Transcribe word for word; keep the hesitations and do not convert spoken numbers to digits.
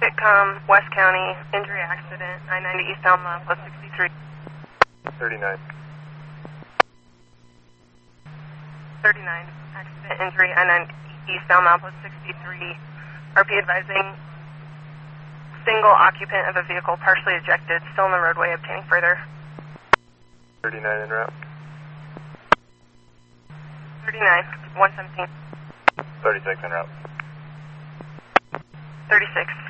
Sitcom, West County, injury accident, I ninety East Alma, plus sixty-three. thirty-nine. thirty-nine, accident, injury, I ninety East Alma, plus sixty-three. R P advising single occupant of a vehicle partially ejected, still on the roadway, obtaining further. thirty-nine en route. thirty-nine, one seventeen. thirty-six en route. thirty-six.